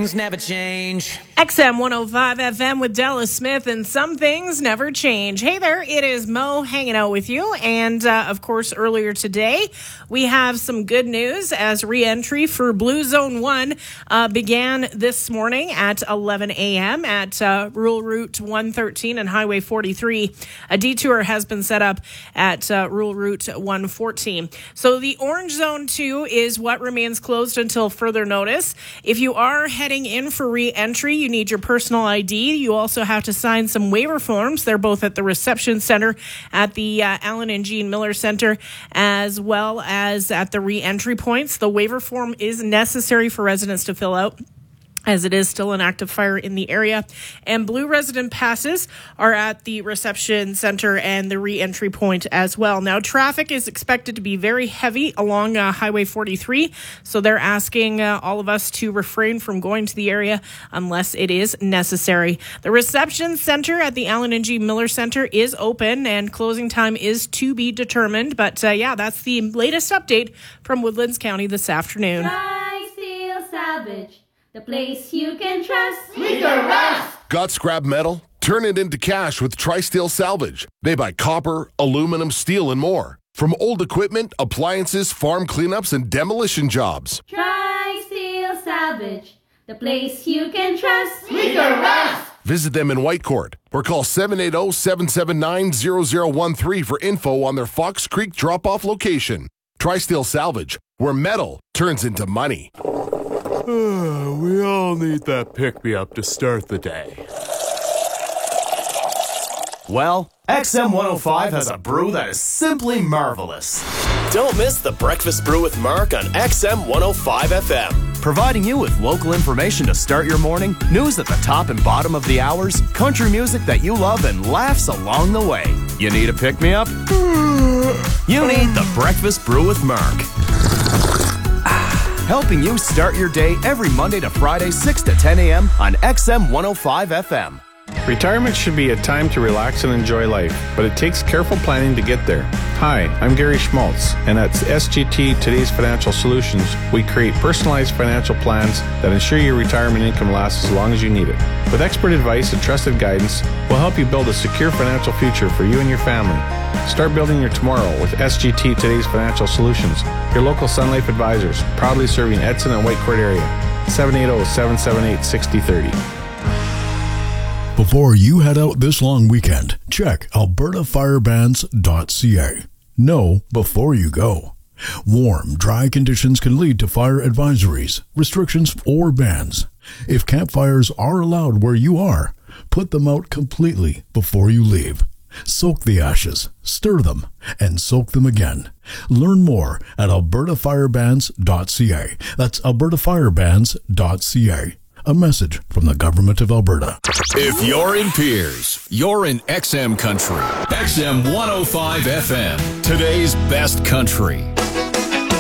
things never change. XM 105 FM with Dallas Smith, and some things never change. Hey there, it is Mo hanging out with you. And of course, earlier today, we have some good news as re-entry for Blue Zone 1 began this morning at 11 a.m. at Rural Route 113 and Highway 43. A detour has been set up at Rural Route 114. So the Orange Zone 2 is what remains closed until further notice. If you are heading in for re-entry, you need your personal ID. You also have to sign some waiver forms. They're both at the reception center at the Alan and Jean Miller Center, as well as at the re-entry points. The waiver form is necessary for residents to fill out, as it is still an active fire in the area. And blue resident passes are at the reception center and the re-entry point as well. Now, traffic is expected to be very heavy along Highway 43, so they're asking all of us to refrain from going to the area unless it is necessary. The reception center at the Alan and G. Miller Center is open, and closing time is to be determined. But that's the latest update from Woodlands County this afternoon. Tri-Steel Salvage, the place you can trust. We can rest. Got scrap metal? Turn it into cash with Tri-Steel Salvage. They buy copper, aluminum, steel, and more. From old equipment, appliances, farm cleanups, and demolition jobs. Tri-Steel Salvage, the place you can trust. We can rest. Visit them in Whitecourt or call 780-779-0013 for info on their Fox Creek drop-off location. Tri-Steel Salvage, where metal turns into money. We all need that pick-me-up to start the day. Well, XM 105 has a brew that is simply marvelous. Don't miss the Breakfast Brew with Mark on XM 105 FM. Providing you with local information to start your morning, news at the top and bottom of the hours, country music that you love, and laughs along the way. You need a pick-me-up? You need the Breakfast Brew with Mark. Helping you start your day every Monday to Friday, 6 to 10 a.m. on XM 105 FM. Retirement should be a time to relax and enjoy life, but it takes careful planning to get there. Hi, I'm Gary Schmaltz, and at SGT Today's Financial Solutions, we create personalized financial plans that ensure your retirement income lasts as long as you need it. With expert advice and trusted guidance, we'll help you build a secure financial future for you and your family. Start building your tomorrow with SGT Today's Financial Solutions, your local Sun Life advisors, proudly serving Edson and Whitecourt area. 780-778-6030. Before you head out this long weekend, check albertafirebans.ca. Know before you go. Warm, dry conditions can lead to fire advisories, restrictions, or bans. If campfires are allowed where you are, put them out completely before you leave. Soak the ashes, stir them, and soak them again. Learn more at albertafirebans.ca. That's albertafirebans.ca. A message from the Government of Alberta. If you're in Piers, you're in XM Country. XM 105 FM, today's best country.